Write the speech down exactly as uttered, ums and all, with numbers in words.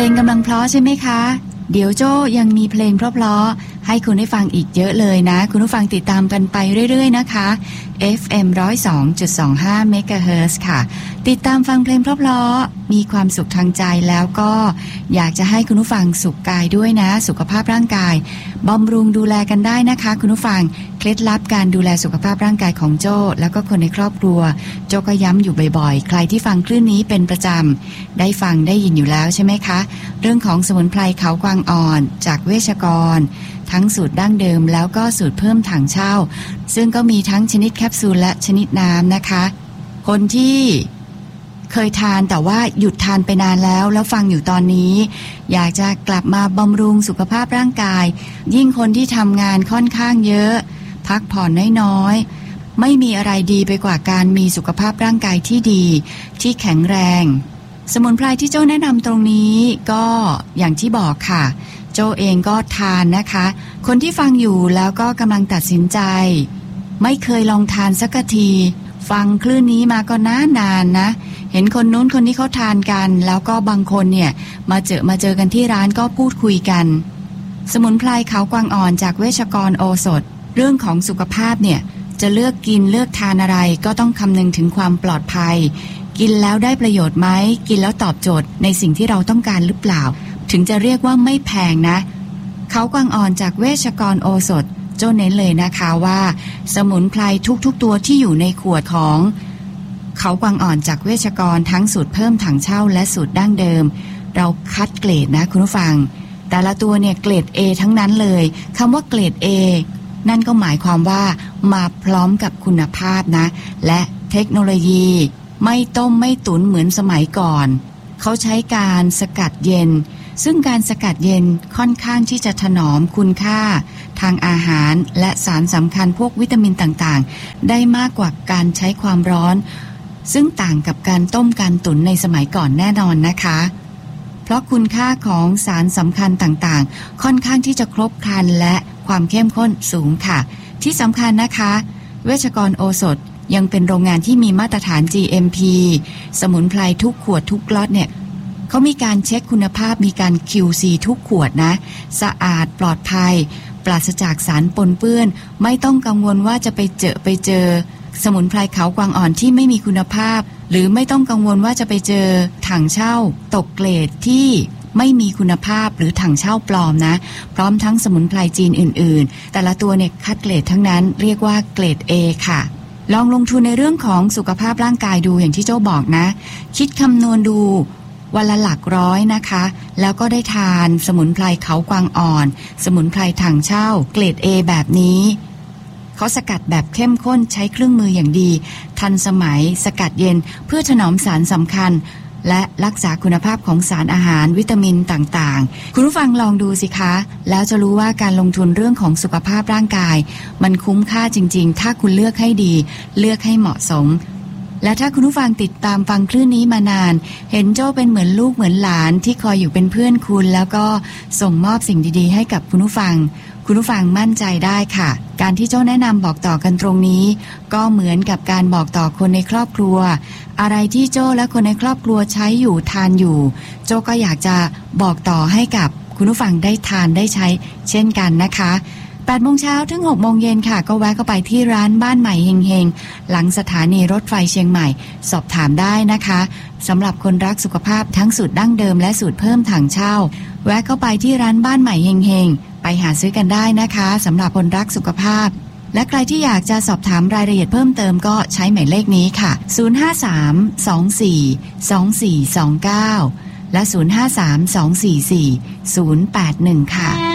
งกำลังเพราะใช่ไหมคะเดี๋ยวโจ้ยังมีเพลงเพราะๆให้คุณได้ฟังอีกเยอะเลยนะคุณผู้ฟังติดตามกันไปเรื่อยๆนะคะ เอฟ เอ็ม หนึ่งศูนย์สองจุดสองห้า เมกะเฮิรตซ์ค่ะติดตามฟังเพลงเพราะๆมีความสุขทางใจแล้วก็อยากจะให้คุณผู้ฟังสุขกายด้วยนะสุขภาพร่างกายบำรุงดูแลกันได้นะคะคุณผู้ฟังเคล็ดลับการดูแลสุขภาพร่างกายของโจ้แล้วก็คนในครอบครัวโจ้ก็ย้ำอยู่บ่อยๆใครที่ฟังคลื่นนี้เป็นประจำได้ฟังได้ยินอยู่แล้วใช่ไหมคะเรื่องของสมุนไพรเขากวางอ่อนจากเวชกรทั้งสูตรดั้งเดิมแล้วก็สูตรเพิ่มถังเช่าซึ่งก็มีทั้งชนิดแคปซูลและชนิดน้ำนะคะคนที่เคยทานแต่ว่าหยุดทานไปนานแล้วแล้วฟังอยู่ตอนนี้อยากจะกลับมาบำรุงสุขภาพร่างกายยิ่งคนที่ทำงานค่อนข้างเยอะพักผ่อนน้อยๆไม่มีอะไรดีไปกว่าการมีสุขภาพร่างกายที่ดีที่แข็งแรงสมุนไพรที่โจ้แนะนำตรงนี้ก็อย่างที่บอกค่ะโจ้เองก็ทานนะคะคนที่ฟังอยู่แล้วก็กำลังตัดสินใจไม่เคยลองทานสักทีฟังคลื่นนี้มาก็นานๆ น, นะเห็นคนนู้นคนนี้เขาทานกันแล้วก็บางคนเนี่ยมาเจอมาเจอกันที่ร้านก็พูดคุยกันสมุนไพรเขากวางอ่อนจากเวชกรโอสถเรื่องของสุขภาพเนี่ยจะเลือกกินเลือกทานอะไรก็ต้องคำนึงถึงความปลอดภัยกินแล้วได้ประโยชน์ไหมกินแล้วตอบโจทย์ในสิ่งที่เราต้องการหรือเปล่าถึงจะเรียกว่าไม่แพงนะเขากวางอ่อนจากเวชกรโอสถโจ้เน้นเลยนะคะว่าสมุนไพรทุกๆตัวที่อยู่ในขวดของเขากวางอ่อนจากเวชกรทั้งสูตรเพิ่มถังเช่าและสูตรดั้งเดิมเราคัดเกรดนะคุณผู้ฟังแต่ละตัวเนี่ยเกรด A ทั้งนั้นเลยคำว่าเกรด A นั่นก็หมายความว่ามาพร้อมกับคุณภาพนะและเทคโนโลยีไม่ต้มไม่ตุ๋นเหมือนสมัยก่อนเขาใช้การสกัดเย็นซึ่งการสกัดเย็นค่อนข้างที่จะถนอมคุณค่าทางอาหารและสารสำคัญพวกวิตามินต่างๆได้มากกว่าการใช้ความร้อนซึ่งต่างกับการต้มการตุ๋นในสมัยก่อนแน่นอนนะคะเพราะคุณค่าของสารสำคัญต่างๆค่อนข้างที่จะครบครันและความเข้มข้นสูงค่ะที่สำคัญนะคะเวชกรโอสถยังเป็นโรงงานที่มีมาตรฐาน จี เอ็ม พี สมุนไพรทุกขวดทุกล็อตเนี่ยเขามีการเช็คคุณภาพมีการ คิว ซี ทุกขวดนะสะอาดปลอดภัยปราศจากสารปนเปื้อนไม่ต้องกังวลว่าจะไปเจอไปเจอสมุนไพรเขากวางอ่อนที่ไม่มีคุณภาพหรือไม่ต้องกังวลว่าจะไปเจอถังเช่าตกเกรดที่ไม่มีคุณภาพหรือถังเช่าปลอมนะพร้อมทั้งสมุนไพรจีนอื่นๆแต่ละตัวเนี่ยคัดเกรดทั้งนั้นเรียกว่าเกรด A ค่ะลองลงทุนในเรื่องของสุขภาพร่างกายดูอย่างที่โจ้บอกนะคิดคำนวณดูวันละหลักร้อยนะคะแล้วก็ได้ทานสมุนไพรเขากวางอ่อนสมุนไพรถังเช่าเกรด A แบบนี้เขาสกัดแบบเข้มข้นใช้เครื่องมืออย่างดีทันสมัยสกัดเย็นเพื่อถนอมสารสำคัญและรักษาคุณภาพของสารอาหารวิตามินต่างๆคุณผู้ฟังลองดูสิคะแล้วจะรู้ว่าการลงทุนเรื่องของสุขภาพร่างกายมันคุ้มค่าจริงๆถ้าคุณเลือกให้ดีเลือกให้เหมาะสมและถ้าคุณผู้ฟังติดตามฟังคลื่นนี้มานานเห็นโจ้เป็นเหมือนลูกเหมือนหลานที่คอยอยู่เป็นเพื่อนคุณแล้วก็ส่งมอบสิ่งดีๆให้กับคุณผู้ฟังคุณผู้ฟังมั่นใจได้ค่ะการที่โจ้แนะนำบอกต่อกันตรงนี้ก็เหมือนกับการบอกต่อคนในครอบครัวอะไรที่โจ้และคนในครอบครัวใช้อยู่ทานอยู่โจ้ก็อยากจะบอกต่อให้กับคุณผู้ฟังได้ทานได้ใช้เช่นกันนะคะแปดโมงเช้าถึงหกโมงเย็นค่ะก็แวะเข้าไปที่ร้านบ้านใหม่เฮงๆหลังสถานีรถไฟเชียงใหม่สอบถามได้นะคะสำหรับคนรักสุขภาพทั้งสูตรดั้งเดิมและสูตรเพิ่มถังเช่าแวะเข้าไปที่ร้านบ้านใหม่เฮงๆไปหาซื้อกันได้นะคะสำหรับคนรักสุขภาพและใครที่อยากจะสอบถามรายละเอียดเพิ่มเติมก็ใช้หมายเลขนี้ค่ะศูนย์ ห้า สาม สอง สี่ สอง สี่ สอง เก้าและศูนย์ ห้า สาม สอง สี่ สี่ ศูนย์ แปด หนึ่งค่ะ